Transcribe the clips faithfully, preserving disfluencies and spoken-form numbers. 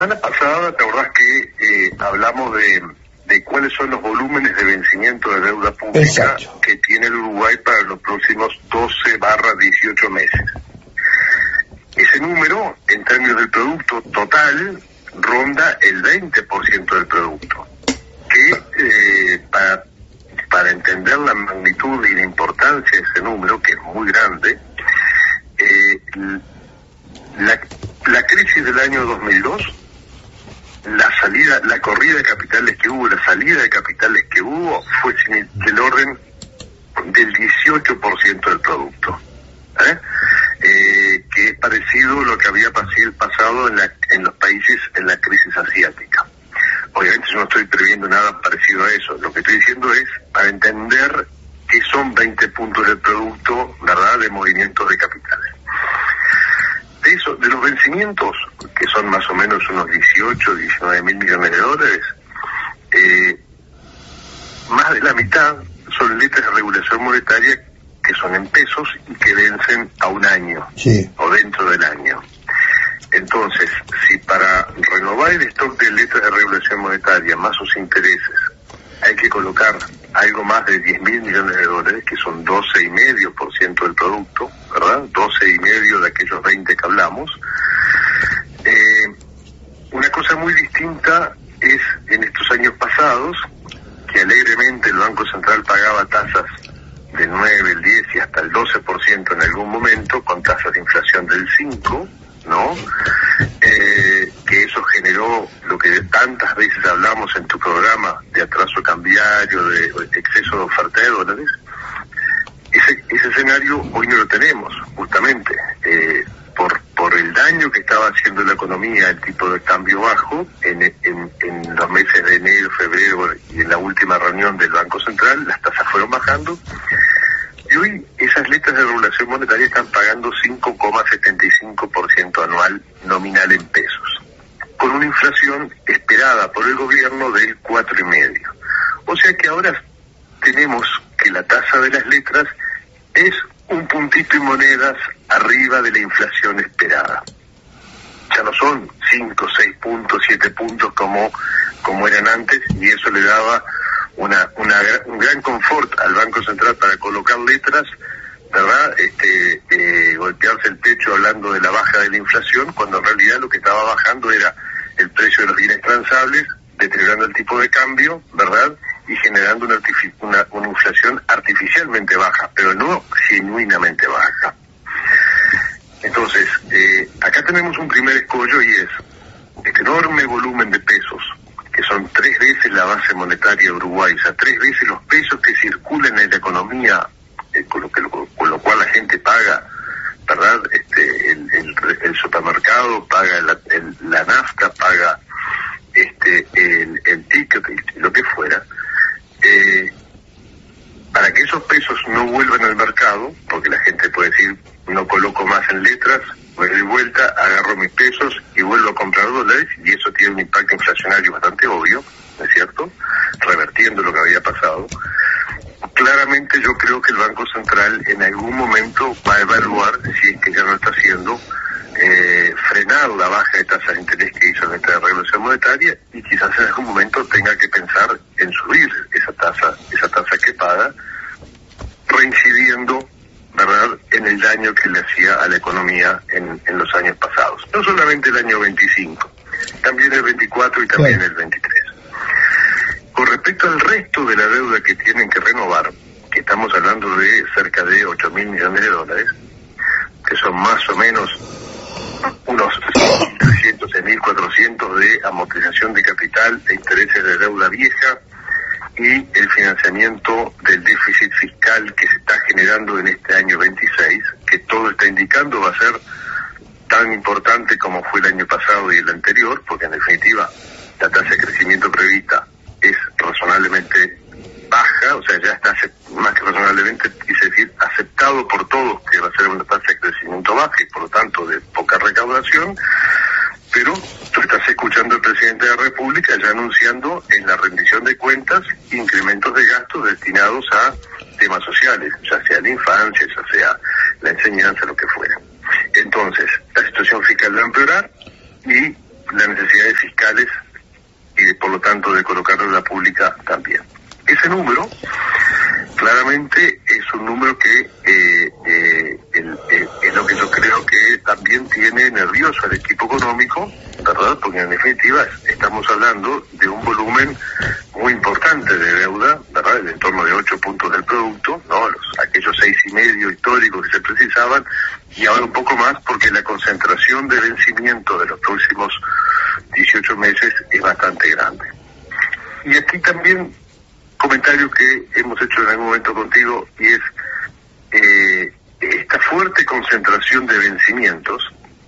semana pasada, ¿te acordás que eh, hablamos de, de cuáles son los volúmenes de vencimiento de deuda pública Exacto. que tiene el Uruguay para los próximos doce barra dieciocho meses? Ese número, en términos del producto total, ronda el veinte por ciento del producto, que eh, para, para entender la magnitud y la importancia de ese número, que es muy grande, eh, la, la crisis del año dos mil dos, la salida, la corrida de capitales que hubo, la salida de capitales que hubo, fue del orden del dieciocho por ciento del producto, ¿eh? Eh, que es parecido a lo que había pasado en, la, en los países en la crisis asiática. Obviamente yo no estoy previendo nada parecido a eso. Lo que estoy diciendo es para entender que son veinte puntos del producto, ¿verdad?, de movimientos de capitales. De eso, de los vencimientos, que son más o menos unos dieciocho, diecinueve mil millones de dólares, eh, más de la mitad son letras de regulación monetaria que son en pesos y que vencen a un año, sí, o dentro del año. Entonces, si para renovar el stock de letras de regulación monetaria más sus intereses hay que colocar algo más de diez mil millones de dólares, que son doce coma cinco por ciento del producto, ¿verdad? doce coma cinco de aquellos veinte que hablamos. Eh, una cosa muy distinta es en estos años pasados, que alegremente el Banco Central pagaba tasas del nueve, el diez y hasta el doce por ciento en algún momento, con tasas de inflación del cinco, ¿no? Eh, que eso generó lo que tantas veces hablamos en tu programa, de atraso cambiario, de, de exceso de oferta de dólares. Ese, ese escenario hoy no lo tenemos, justamente, eh, por por el daño que estaba haciendo la economía, el tipo de cambio bajo, en, en, en los meses de enero, febrero y en la última reunión del Banco Central, las tasas fueron bajando. Y hoy esas letras de regulación monetaria están pagando cinco coma setenta y cinco por ciento anual nominal en pesos, con una inflación esperada por el gobierno del cuatro coma cinco. O sea que ahora tenemos que la tasa de las letras es un puntito y monedas arriba de la inflación esperada. Ya no son cinco, seis puntos, siete puntos como, como eran antes, y eso le daba Una, una un gran confort al Banco Central para colocar letras, ¿verdad? Este, eh, golpearse el pecho hablando de la baja de la inflación, cuando en realidad lo que estaba bajando era el precio de los bienes transables, deteriorando el tipo de cambio, ¿verdad? Y generando una, una, una inflación artificialmente baja, pero no genuinamente baja. Entonces, eh, acá tenemos un primer escollo, y es este enorme volumen de pesos, que son tres veces la base monetaria de Uruguay, o sea, tres veces los pesos que circulan en la economía, eh, con, lo que, con lo cual la gente paga, ¿verdad? Este, el, el, el supermercado paga la, el, la nafta, paga este, el, el ticket, lo que fuera. Eh, para que esos pesos no vuelvan al mercado, porque la gente puede decir, no coloco más en letras, me doy vuelta, agarro mis pesos y vuelvo a comprar dólares, y eso tiene un impacto inflacionario bastante obvio, ¿no es cierto?, revertiendo lo que había pasado. Claramente yo creo que el Banco Central en algún momento va a evaluar, si es que ya lo está haciendo, eh, frenar la baja de tasas de interés que hizo en esta regulación monetaria, y quizás en algún momento tenga que pensar en subir esa tasa, esa tasa que paga, reincidiendo, ¿verdad?, en el daño que le hacía a la economía en, en los años pasados. No solamente el año veinticinco, también el veinticuatro y también sí. el veintitrés. Con respecto al resto de la deuda que tienen que renovar, que estamos hablando de cerca de ocho mil millones de dólares, que son más o menos unos mil trescientos, seis mil cuatrocientos de amortización de capital e intereses de deuda vieja, y el financiamiento del déficit fiscal que se está generando en este año veintiséis, que todo está indicando va a ser tan importante como fue el año pasado y el anterior, porque en definitiva la tasa de crecimiento prevista es razonablemente baja, o sea, ya está más que razonablemente, quise decir, aceptado por todos que va a ser una tasa de crecimiento baja y por lo tanto de poca recaudación. Pero tú estás escuchando al presidente de la República ya anunciando en la rendición de cuentas incrementos de gastos destinados a temas sociales, ya sea la infancia, ya sea la enseñanza, lo que fuera. Entonces, la situación fiscal va a empeorar, y las necesidades fiscales y por lo tanto de colocar deuda pública también. Ese número claramente es un número que eh, eh, el, eh, es lo que yo creo que también tiene nervioso al equipo económico, ¿verdad? Porque en definitiva estamos hablando de un volumen muy importante de deuda, ¿verdad? En torno de ocho puntos del producto, ¿no? Los, aquellos seis y medio históricos que se precisaban, y ahora un poco más porque la concentración de vencimiento de los próximos dieciocho meses es bastante grande. Y aquí también comentario que hemos hecho en algún momento contigo, y es eh, esta fuerte concentración de vencimientos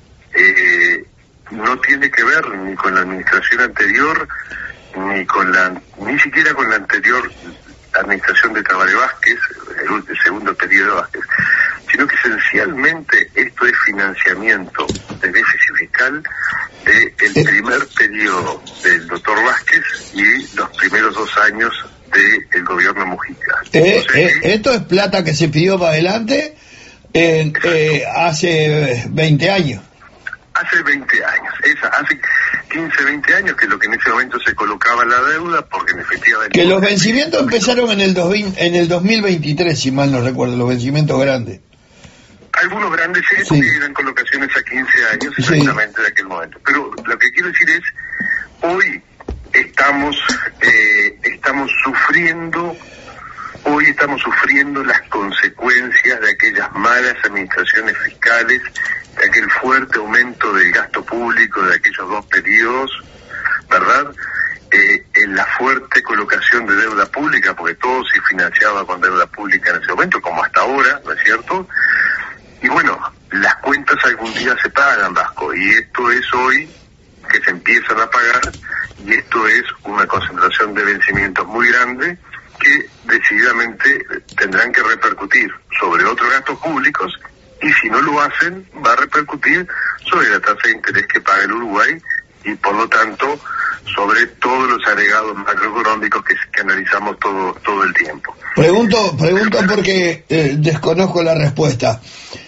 eh, no tiene que ver ni con la administración anterior, ni con la ni siquiera con la anterior administración de Tabaré Vázquez, el, el segundo periodo de Vázquez, sino que esencialmente esto es financiamiento de déficit fiscal del primer periodo del doctor Vázquez y los primeros dos años del gobierno Mujica. Eh, eh, esto es plata que se pidió para adelante eh, eh, hace veinte años. Hace veinte años, esa, hace quince, veinte años, que es lo que en ese momento se colocaba la deuda, porque en efectivamente... Que los vencimientos empezaron en el, dos mil, en el dos mil veintitrés, si mal no recuerdo, los vencimientos grandes. Algunos grandes sí, sí. eran colocaciones a quince años, exactamente sí. De aquel momento. Pero lo que quiero decir es, hoy estamos eh, estamos sufriendo hoy estamos sufriendo las consecuencias de aquellas malas administraciones fiscales, de aquel fuerte aumento del gasto público de aquellos dos periodos, ¿verdad? Eh, en la fuerte colocación de deuda pública, porque todo se financiaba con deuda pública en ese momento, como hasta ahora, ¿no es cierto? Y bueno, las cuentas algún día se pagan, Vasco, y esto es hoy que se empiezan a pagar, y esto es una concentración de vencimientos muy grande que decididamente tendrán que repercutir sobre otros gastos públicos, y si no lo hacen va a repercutir sobre la tasa de interés que paga el Uruguay y por lo tanto sobre todos los agregados macroeconómicos que, que analizamos todo todo el tiempo. Pregunto, pregunto porque eh, desconozco la respuesta.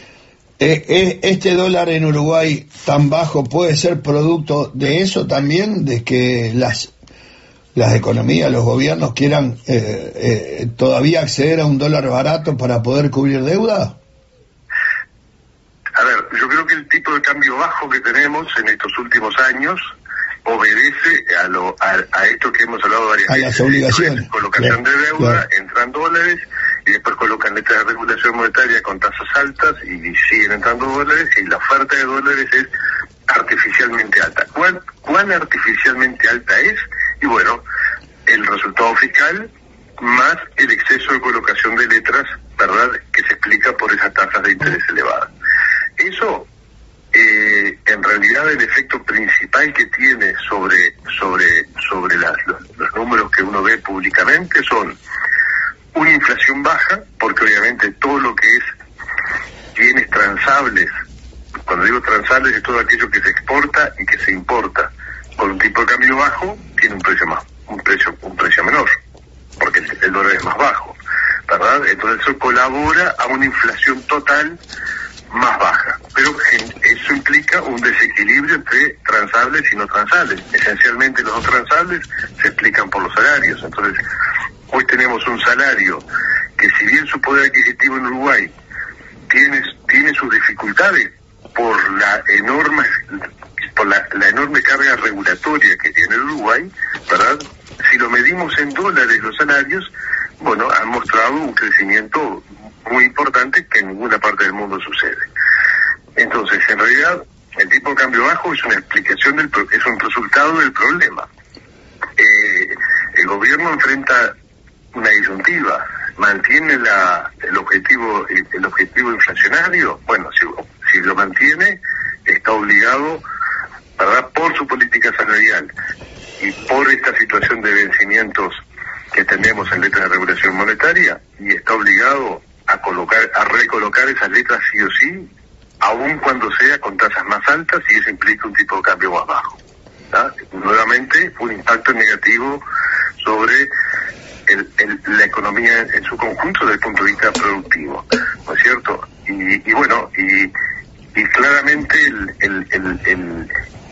Eh, eh, ¿Este dólar en Uruguay tan bajo puede ser producto de eso también, de que las las economías, los gobiernos quieran eh, eh, todavía acceder a un dólar barato para poder cubrir deuda? A ver, yo creo que el tipo de cambio bajo que tenemos en estos últimos años obedece a lo a, a esto que hemos hablado varias veces. A las obligaciones. Colocación claro, de deuda, claro. Entran dólares y después colocan letras de regulación monetaria con tasas altas y siguen entrando dólares, y la oferta de dólares es artificialmente alta. ¿Cuán, cuán artificialmente alta es? Y bueno, el resultado fiscal más el exceso de colocación de letras, ¿verdad?, que se explica por esas tasas de interés elevadas. Eso, eh, en realidad, el efecto principal que tiene sobre sobre sobre las, los, los números que uno ve públicamente son una inflación baja, porque obviamente todo lo que es bienes transables, cuando digo transables es todo aquello que se exporta y que se importa con un tipo de cambio bajo, tiene un precio más un precio un precio menor, porque el, el dólar es más bajo, ¿verdad? Entonces eso colabora a una inflación total más baja, pero eso implica un desequilibrio entre transables y no transables. Esencialmente los no transables se explican por los salarios. Entonces hoy tenemos un salario que, si bien su poder adquisitivo en Uruguay tiene tiene sus dificultades por la enorme por la, la enorme carga regulatoria que tiene el Uruguay, ¿verdad? Si lo medimos en dólares los salarios, bueno, han mostrado un crecimiento muy importante que en ninguna parte del mundo sucede. Entonces, en realidad, el tipo de cambio bajo es una explicación del es un resultado del problema. Eh, el gobierno enfrenta una disyuntiva, mantiene la el objetivo el, el objetivo inflacionario. Bueno, si, si lo mantiene, está obligado, ¿verdad?, por su política salarial y por esta situación de vencimientos que tenemos en letras de regulación monetaria, y está obligado a colocar, a recolocar esas letras sí o sí, aun cuando sea con tasas más altas, y eso implica un tipo de cambio más bajo, ¿tá? Nuevamente, un impacto negativo sobre el, el, la economía en su conjunto desde el punto de vista productivo, ¿no es cierto? Y, y bueno, y, y claramente el, el, el, el,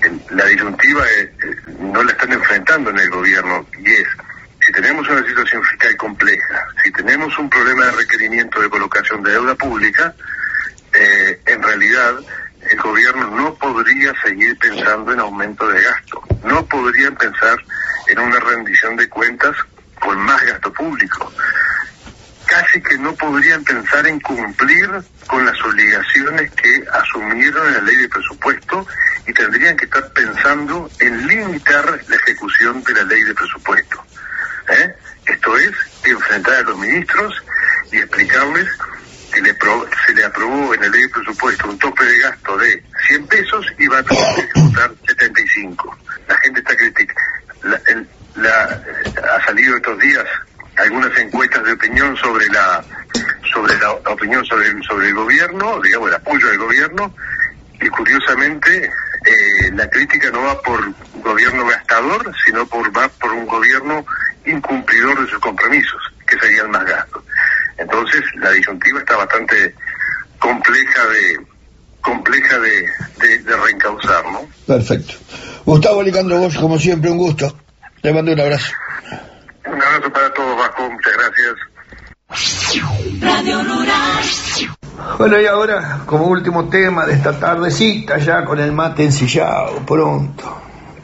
la disyuntiva eh, no la están enfrentando en el gobierno, y es, si tenemos una situación fiscal compleja, si tenemos un problema de requerimiento de colocación de deuda pública, eh, en realidad el gobierno no podría seguir pensando en aumento de gasto, no podrían pensar en una rendición de cuentas con más gasto público, casi que no podrían pensar en cumplir con las obligaciones que asumieron en la ley de presupuesto, y tendrían que estar pensando en limitar la ejecución de la ley de presupuesto. ¿Eh? Esto es, enfrentar a los ministros y explicarles que le pro, se le aprobó en la ley de presupuesto un tope de gasto de cien pesos y va a tener que ejecutar setenta y cinco. La gente está criticando. La, el, la, ha salido estos días algunas encuestas de opinión sobre la sobre la, la opinión sobre el, sobre el gobierno, digamos el apoyo del gobierno, y curiosamente eh, la crítica no va por gobierno gastador, sino por va por un gobierno incumplidor de sus compromisos, que serían más gastos. Entonces la disyuntiva está bastante compleja de compleja de, de, de reencauzar, ¿no? Perfecto. Gustavo Licandro Bosch, como siempre, un gusto. Te mando un abrazo. Un abrazo para todos, Vasco. Muchas gracias. Radio Rural. Bueno, y ahora, como último tema de esta tardecita, ya con el mate ensillado, pronto,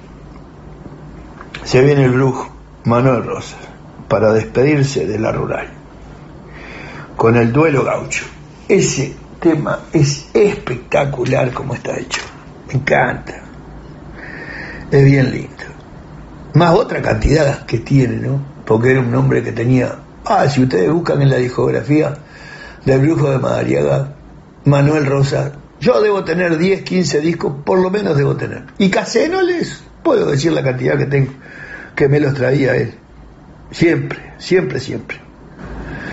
se viene el brujo Manuel Rosas para despedirse de la Rural con el duelo gaucho. Ese tema es espectacular como está hecho, me encanta, es bien lindo, más otra cantidad que tiene, ¿no? Porque era un hombre que tenía, ah, si ustedes buscan en la discografía del brujo de Madariaga, Manuel Rosas, yo debo tener diez, quince discos, por lo menos debo tener, y casi no les puedo decir la cantidad que tengo, que me los traía él, siempre, siempre, siempre.